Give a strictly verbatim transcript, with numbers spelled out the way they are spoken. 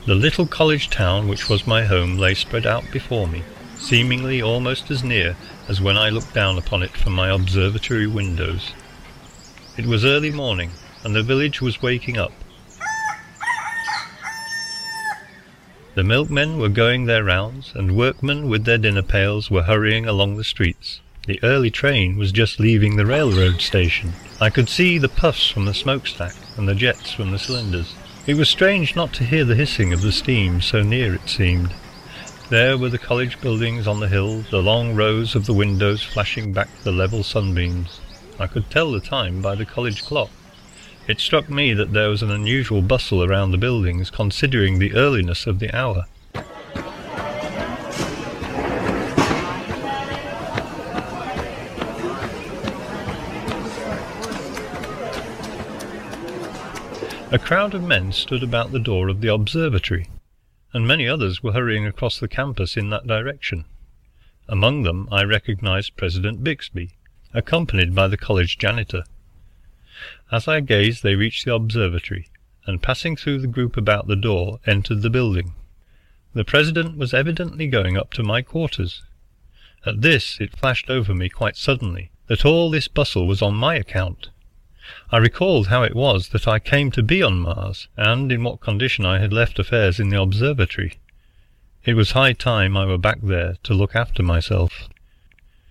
The little college town which was my home lay spread out before me, seemingly almost as near as when I looked down upon it from my observatory windows. It was early morning, and the village was waking up. The milkmen were going their rounds, and workmen with their dinner pails were hurrying along the streets. The early train was just leaving the railroad station. I could see the puffs from the smokestack and the jets from the cylinders. It was strange not to hear the hissing of the steam, so near it seemed. There were the college buildings on the hill, the long rows of the windows flashing back the level sunbeams. I could tell the time by the college clock. It struck me that there was an unusual bustle around the buildings, considering the earliness of the hour. A crowd of men stood about the door of the observatory, and many others were hurrying across the campus in that direction. Among them I recognized President Bixby, accompanied by the college janitor. As I gazed, they reached the observatory, and passing through the group about the door, entered the building. The president was evidently going up to my quarters. At this it flashed over me quite suddenly that all this bustle was on my account. I recalled how it was that I came to be on Mars, and in what condition I had left affairs in the observatory. It was high time I were back there to look after myself.